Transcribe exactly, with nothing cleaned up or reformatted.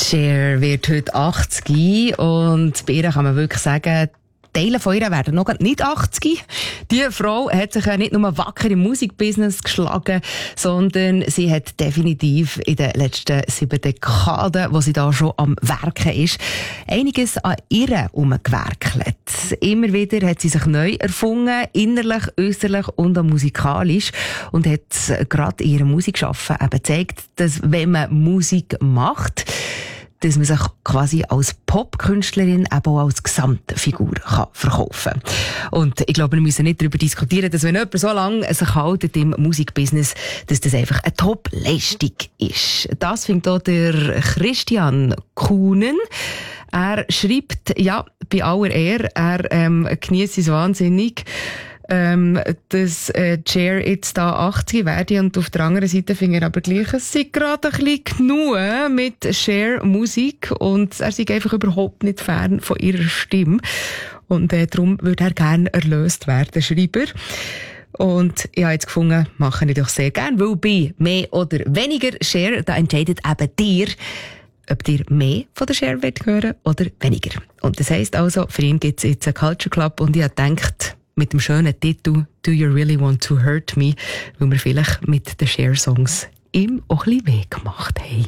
Cher wird heute achtzig und bei ihr kann man wirklich sagen, Teile von ihr werden noch nicht achtzig. Die Frau hat sich nicht nur wacker im Musikbusiness geschlagen, sondern sie hat definitiv in den letzten sieben Dekaden, wo sie da schon am Werken ist, einiges an ihr herumgewerkelt. Immer wieder hat sie sich neu erfunden, innerlich, äußerlich und auch musikalisch, und hat gerade in ihrem Musikschaffen eben gezeigt, dass wenn man Musik macht, dass man sich quasi als Popkünstlerin eben auch als Gesamtfigur kann verkaufen kann. Und ich glaube, wir müssen nicht darüber diskutieren, dass wenn jemand so lange sich hält im Musikbusiness, dass das einfach eine Top-Leistung ist. Das findet auch der Christian Kuhnen. Er schreibt, ja, bei aller Ehre, er ähm, genießt es wahnsinnig, Ähm, dass äh, Cher jetzt da achtzig werde, und auf der anderen Seite finde ich aber gleich, es sei gerade ein bisschen genug mit Cher Musik und er sei einfach überhaupt nicht fern von ihrer Stimme. Und äh, darum würde er gerne erlöst werden, Schreiber. Und ich habe jetzt gefunden, mache ich doch sehr gerne, weil bei mehr oder weniger Cher, da entscheidet eben dir, ob dir mehr von der Cher hören oder weniger. Und das heisst also, für ihn gibt es jetzt einen Culture Club, und ich habe gedacht, mit dem schönen Titel «Do You Really Want to Hurt Me», weil wir vielleicht mit den Cher-Songs ihm auch ein bisschen weh gemacht haben.